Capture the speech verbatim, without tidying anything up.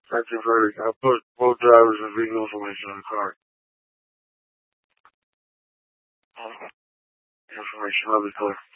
Active ready. I put both drivers and vehicle information in the car. Information, I'll be clear.